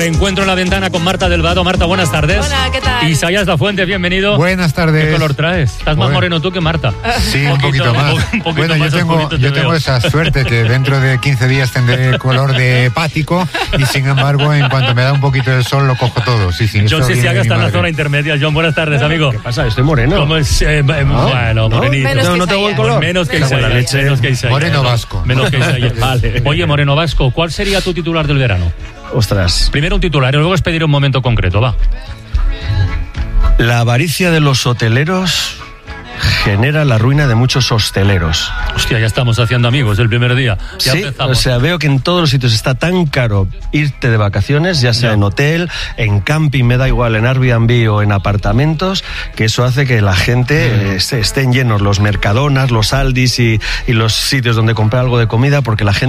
Reencuentro en la ventana con Marta del Vado. Marta, buenas tardes. Hola, ¿qué tal? Isaías Lafuente, bienvenido. Buenas tardes. ¿Qué color traes? Estás más moreno tú que Marta. Sí, un poquito más. Bueno, yo tengo esa suerte que dentro de 15 días tendré color de hepático y sin embargo, en cuanto me da un poquito de sol lo cojo todo. Sí, John Sisiaga está en la zona intermedia. John, buenas tardes, amigo. ¿Qué pasa? Estoy moreno. ¿Cómo es? Bueno, morenito. No tengo buen color. Menos que Isaías. Moreno vasco. Menos que Isaías. Vale. Oye, Moreno Vasco, ¿cuál sería tu titular del verano? Ostras. Primero un titular y luego es pedir un momento concreto, va. La avaricia de los hoteleros genera la ruina de muchos hosteleros. Hostia, ya estamos haciendo amigos el primer día. Ya sí, empezamos. o sea, veo que en todos los sitios está tan caro irte de vacaciones, ya sea en hotel, en camping, me da igual, en Airbnb o en apartamentos, que eso hace que la gente estén llenos los Mercadonas, los Aldis y los sitios donde comprar algo de comida, porque la gente